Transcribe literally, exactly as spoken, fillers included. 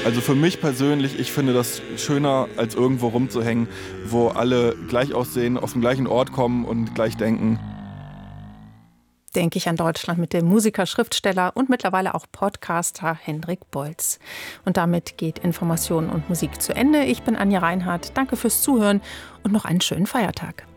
Also für mich persönlich, ich finde das schöner, als irgendwo rumzuhängen, wo alle gleich aussehen, auf den gleichen Ort kommen und gleich denken. Denke ich an Deutschland mit dem Musiker, Schriftsteller und mittlerweile auch Podcaster Henrik Bolz. Und damit geht Information und Musik zu Ende. Ich bin Anja Reinhardt. Danke fürs Zuhören und noch einen schönen Feiertag.